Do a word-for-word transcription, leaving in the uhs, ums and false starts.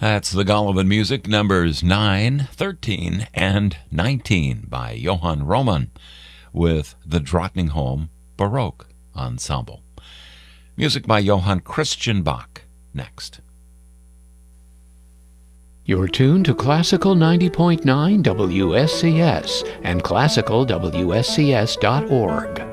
That's the Golovin Music, numbers nine, thirteen, and nineteen by Johann Roman with the Drottningholm Baroque Ensemble. Music by Johann Christian Bach next. You're tuned to Classical ninety point nine W S C S and classical W S C S dot org.